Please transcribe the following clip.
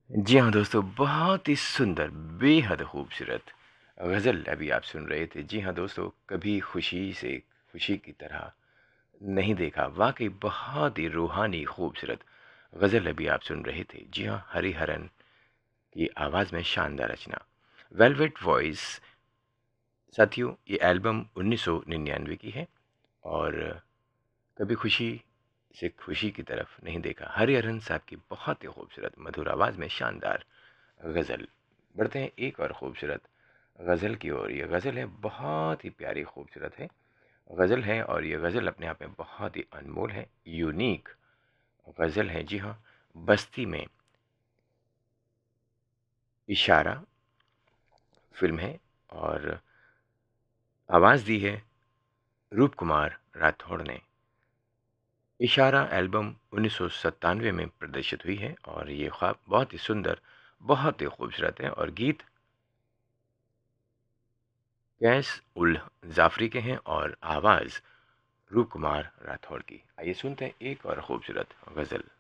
जी हाँ दोस्तों, बहुत ही सुंदर, बेहद खूबसूरत गज़ल अभी आप सुन रहे थे। जी हाँ दोस्तों, कभी खुशी से खुशी की तरह नहीं देखा, वाक़ई बहुत ही रूहानी खूबसूरत गज़ल अभी आप सुन रहे थे। जी हाँ, हरिहरन की आवाज़ में शानदार रचना, वेलवेट वॉइस। साथियों, ये एल्बम 1999 की है और कभी खुशी से खुशी की तरफ नहीं देखा, हरिहरन साहब की बहुत ही खूबसूरत मधुर आवाज़ में शानदार गज़ल। बढ़ते हैं एक और ख़ूबसूरत गज़ल की ओर। ये गज़ल है बहुत ही प्यारी खूबसूरत है गज़ल है और ये गज़ल अपने आप में बहुत ही अनमोल है, यूनिक गज़ल है। जी हाँ, बस्ती में इशारा फ़िल्म है और आवाज़ दी है रूप कुमार राठौड़ ने। इशारा एल्बम 1997 में प्रदर्शित हुई है और ये ख्वाब बहुत ही सुंदर, बहुत ही खूबसूरत है और गीत कैस उल जाफरी के हैं और आवाज़ रूप कुमार राठौड़ की। आइए सुनते हैं एक और खूबसूरत गज़ल।